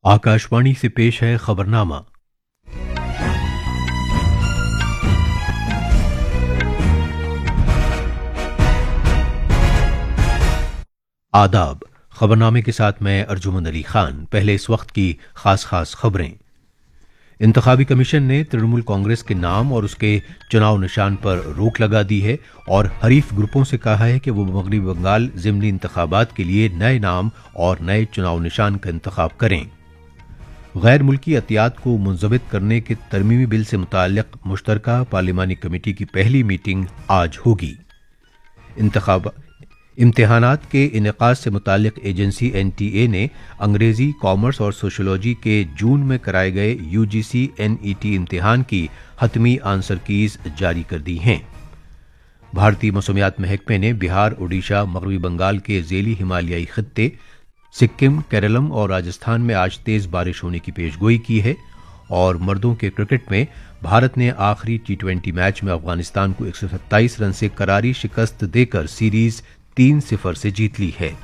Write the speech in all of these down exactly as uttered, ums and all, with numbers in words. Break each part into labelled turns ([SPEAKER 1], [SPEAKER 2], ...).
[SPEAKER 1] आकाशवाणी से पेश है खबरनामा। आदाब। खबरनामे के साथ मैं अर्जुमन अली खान। पहले इस वक्त की खास खास खबरें। इंतखाबी कमीशन ने तृणमूल कांग्रेस के नाम और उसके चुनाव निशान पर रोक लगा दी है और हरीफ ग्रुपों से कहा है कि वो मगरबी बंगाल ज़िमनी इंतखाबात के लिए नए नाम और नए चुनाव निशान का इंतखाब करें। गैर मुल्की अतियात को मुंजबित करने के तरमीमी बिल से मुताल्लिक मुश्तरका पार्लिमानी कमेटी की पहली मीटिंग आज होगी। इंतखाब इम्तिहानात के इनेकाद से मुताल्लिक एजेंसी एन टी ए ने अंग्रेजी, कॉमर्स और सोशोलॉजी के जून में कराए गए you ji C N E T इम्तिहान की हतमी आंसर कीज जारी कर दी हैं। भारतीय मौसमियात महकमे ने बिहार, उड़ीसा, मगरबी बंगाल के ज़ेली हिमालयाई खित्ते, सिक्किम, केरलम और राजस्थान में आज तेज बारिश होने की पेशगोई की है। और मर्दों के क्रिकेट में भारत ने आखिरी टी ट्वेंटी मैच में अफगानिस्तान को एक सौ सत्ताईस रन से करारी शिकस्त देकर सीरीज तीन सिफर से जीत ली है।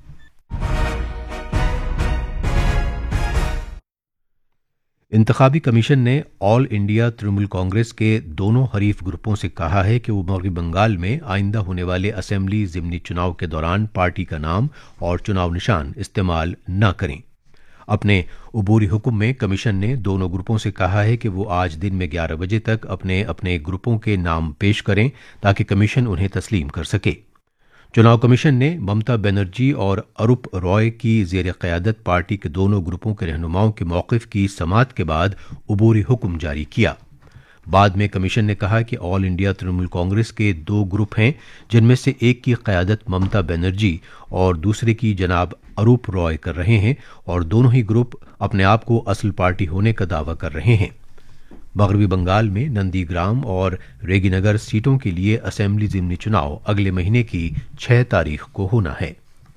[SPEAKER 1] इंतखाबी कमीशन ने ऑल इंडिया तृणमूल कांग्रेस के दोनों हरीफ ग्रुपों से कहा है कि वो मगरबी बंगाल में आइंदा होने वाले असेंबली ज़िमनी चुनाव के दौरान पार्टी का नाम और चुनाव निशान इस्तेमाल न करें। अपने उबूरी हुक्म में कमीशन ने दोनों ग्रुपों से कहा है कि वो आज दिन में ग्यारह बजे तक अपने अपने ग्रुपों के नाम पेश करें ताकि कमीशन उन्हें तस्लीम कर सके। चुनाव कमीशन ने ममता बनर्जी और अरूप रॉय की ज़ेर क़यादत पार्टी के दोनों ग्रुपों के रहनुमाओं के मौक़िफ़ की समाअत के बाद उबूरी हुक्म जारी किया। बाद में कमीशन ने कहा कि ऑल इंडिया तृणमूल कांग्रेस के दो ग्रुप हैं, जिनमें से एक की क़यादत ममता बनर्जी और दूसरे की जनाब अरूप रॉय कर रहे हैं और दोनों ही ग्रुप अपने आप को असल पार्टी होने का दावा कर रहे हैं। मगरबी बंगाल में नंदीग्राम और रेगीनगर सीटों के लिए असेंबली ज़िमनी चुनाव अगले महीने की छह तारीख को होना है।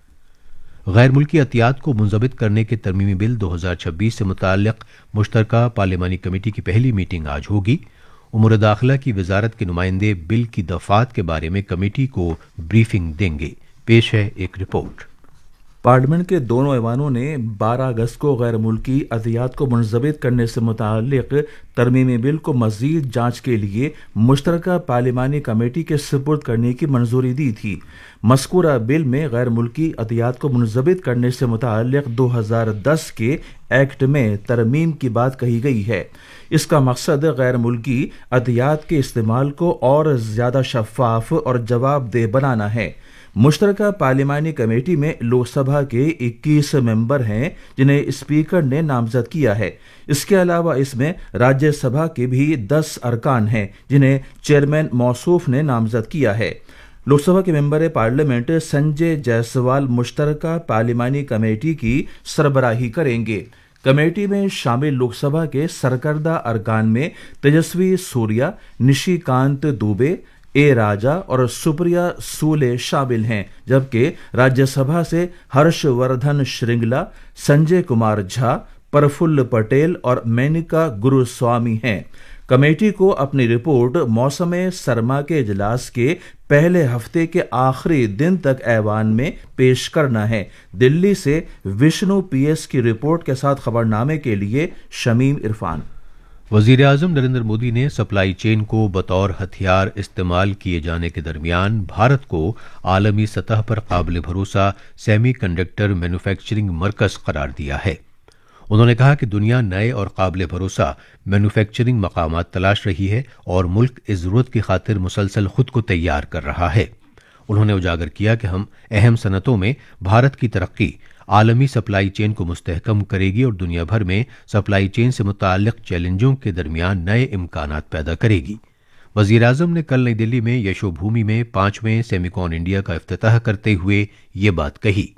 [SPEAKER 1] गैर मुल्की अतियात को मुंजबित करने के तरमीमी बिल दो हज़ार छब्बीस से मुताल्लिक मुश्तरका पार्लिमानी कमेटी की पहली मीटिंग आज होगी। उमूर दाखिला की वजारत के नुमाइंदे बिल की दफात के बारे में कमेटी को ब्रीफिंग देंगे। पेश है एक रिपोर्ट।
[SPEAKER 2] पार्लियामेंट के दोनों ऐवानों ने बारह अगस्त को गैर मुल्की अतियात को मुंजबित करने से मुताल्लिक तरमीमी बिल को मजीद जांच के लिए मुश्तरका पार्लिमानी कमेटी के सुपुर्द करने की मंजूरी दी थी। मज़कूरा बिल में गैर मुल्की अतियात को मुंजबित करने से मुताल्लिक दो हज़ार दस के एक्ट में तरमीम की बात कही गई है। इसका मकसद गैर मुल्की अतियात के इस्तेमाल को और ज़्यादा शफाफ और जवाबदेह बनाना है। मुश्तरका पार्लिमानी कमेटी में लोकसभा के इक्कीस मेंबर हैं, जिन्हें स्पीकर ने नामजद किया है। इसके अलावा इसमें राज्यसभा के भी दस अरकान हैं, जिन्हें चेयरमैन मौसूफ ने नामजद किया है। लोकसभा के member parliament Sanjay Jaiswal मुश्तरका पार्लिमानी committee की सरबराही करेंगे। कमेटी में शामिल लोकसभा के सरकर्दा अरकान में तेजस्वी सूर्या, निशिकांत दुबे, ए राजा और सुप्रिया सूले शामिल हैं, जबकि राज्यसभा से हर्षवर्धन श्रृंगला, संजय कुमार झा, प्रफुल्ल पटेल और मेनका गुरुस्वामी हैं। कमेटी को अपनी रिपोर्ट मौसम सरमा के इजलास के पहले हफ्ते के आखिरी दिन तक ऐवान में पेश करना है। दिल्ली से विष्णु पी एस की रिपोर्ट के साथ खबरनामे के लिए शमीम इरफान।
[SPEAKER 1] वज़ीर आज़म नरेंद्र मोदी ने सप्लाई चेन को बतौर हथियार इस्तेमाल किए जाने के दरमियान भारत को आलमी सतह पर काबिल भरोसा सेमी कंडक्टर मैन्युफैक्चरिंग मरकज़ करार दिया है। उन्होंने कहा कि दुनिया नए और काबिल भरोसा मैन्युफैक्चरिंग मकामात तलाश रही है और मुल्क इस ज़रूरत की खातिर मुसलसल खुद को तैयार कर रहा है। उन्होंने उजागर किया कि हम अहम सनतों में भारत की तरक्की आलमी सप्लाई चेन को मुस्तहकम करेगी और दुनिया भर में सप्लाई चेन से मुताल्लिक चैलेंजों के दरमियान नए इम्कानात पैदा करेगी। वज़ीर आज़म ने कल नई दिल्ली में यशोभूमि में पांचवें सेमिकॉन इंडिया का इफ्तिताह करते हुए ये बात कही।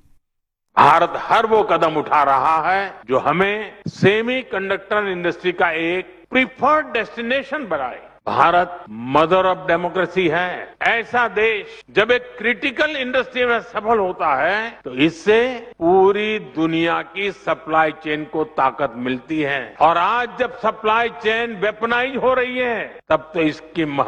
[SPEAKER 3] भारत हर वो कदम उठा रहा है जो हमें सेमी कंडक्टर इंडस्ट्री का एक प्रीफर्ड डेस्टिनेशन बनाए। भारत मदर ऑफ डेमोक्रेसी है। ऐसा देश जब एक क्रिटिकल इंडस्ट्री में सफल होता है तो इससे पूरी दुनिया की सप्लाई चेन को ताकत मिलती है। और आज जब सप्लाई चेन वेपनाइज हो रही है तब तो इसकी